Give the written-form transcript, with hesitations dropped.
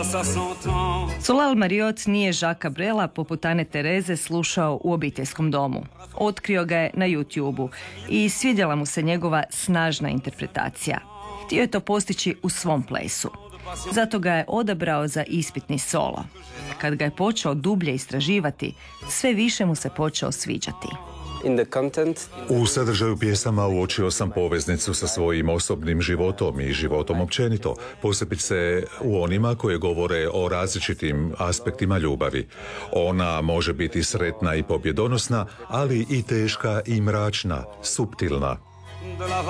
Soleil Mariot nije Jacquesa Brela poput Ane Tereze slušao u obiteljskom domu. Otkrio ga je na YouTubeu i svidjela mu se njegova snažna interpretacija. Htio je to postići u svom plesu. Zato ga je odabrao za ispitni solo. Kad ga je počeo dublje istraživati, sve više mu se počeo sviđati. U sadržaju pjesama uočio sam poveznicu sa svojim osobnim životom i životom općenito, posebice u onima koje govore o različitim aspektima ljubavi. Ona može biti sretna i pobjedonosna, ali i teška i mračna, suptilna.